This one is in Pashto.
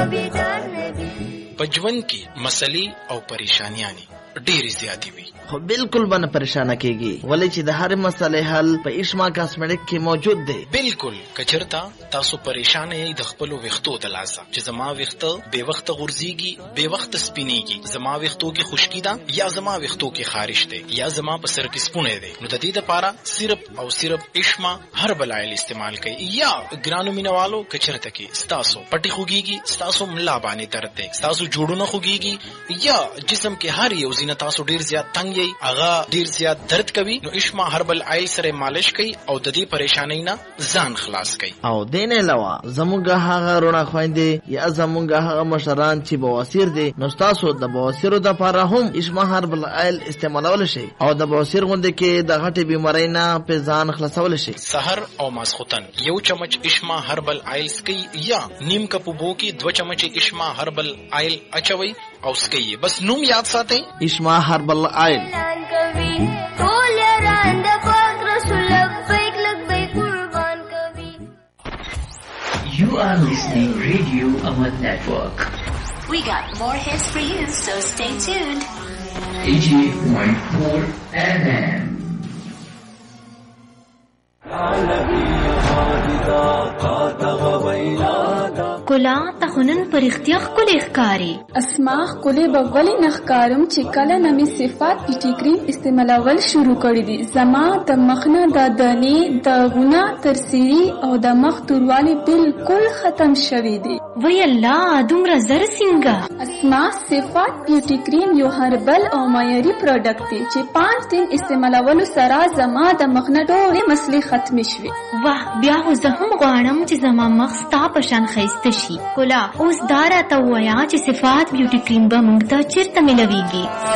په ژوند کې مسلې او پریشانیاں ډېرې زیاتې وي، خو بالکل به نه پریشانه کیږي، ولې چې د هر مسلې حل په اشما کاسمیټک کې موجود دی. بالکل کچرتا تاسو پریشانه یې د خپل ویښتو د لاسه چې زما ویښته بې وخته غورځيږي، بې وخته سپینېږي، زما ویښتو کې خشکي ده یا زما ویښتو کې خارش دی یا زما په سر کې سپونه دی، نو د دې لپاره صرف او صرف اشما هربل آیل استعمال کړئ. یا ګرانو مینوالو کچرته کې ستاسو پټي خوږيږي، ستاسو ملا باندې درد دی، ستاسو جوړونه خوږيږي یا جسم کې هر یو زینه تاسو ډیر زیات تنگ یې، هغه ډیر زیات درد کوي، نو اشما هربل آیل سره مالش کوي او د دې پریشانۍ نه ځان خلاص کوي. او دینه علاوه زموږ هغه رونه خويندې یا زموږ هغه مشران چې بواسیر دي، نو تاسو د بواسیرو د لپاره هم اشما هربل آیل استعمالول شي او د بواسیر غوندې کې د غټي بیماری نه په ځان خلاصول شي. سحر او ماسختن یو چمچ اشما هربل آیل سکي یا نیم کپ بو کې 2 چمچ اشما هربل آیل اچوي او سکي. بس نوم یاد ساتئ، اشما هربل آیل. You are listening Radio Aman Network. We got more hits for you, so stay tuned. 88.4 FM. کلا تخنن پر اختیاخ کلی اخکاری اسماخ کلی بولی نخکارم چې کله نمی صفات پیټی کریم استعمالول شروع کړی دي. زما د مخنه د دانی د غنا ترسيري او د مخ توروالی بالکل ختم شوی دي. وی الله دومره زر څنګه؟ اسما صفات بیوټی کریم یو هربل او معیاري پروډکټ دی چې 5 دن استعمالول سره زما د مخنه ډېرې مسلې ختم شوي. واه بیا زه هم غواړم چې زما مخ ستا په شان ښایسته شي. کولا اوس دا راته ووایه چې صفات بیوټی کریم به موږ ته چیرته ملويږي؟